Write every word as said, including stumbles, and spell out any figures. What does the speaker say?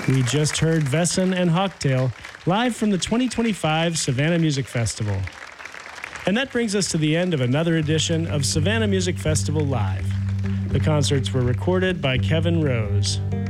We just heard Vesson and Hawktail live from the twenty twenty-five Savannah Music Festival. And that brings us to the end of another edition of Savannah Music Festival Live. The concerts were recorded by Kevin Rose.